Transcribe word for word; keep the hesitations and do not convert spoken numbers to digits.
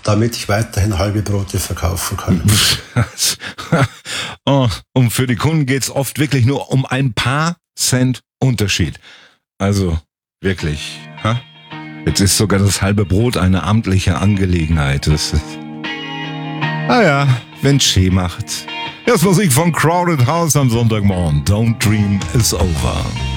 damit ich weiterhin halbe Brote verkaufen kann. Oh, und für die Kunden geht's oft wirklich nur um ein paar Cent Unterschied. Also wirklich, ha? Jetzt ist sogar das halbe Brot eine amtliche Angelegenheit. Das ist, ah ja, wenn's schee macht. Erst Musik von Crowded House am Sonntagmorgen. Don't Dream is Over.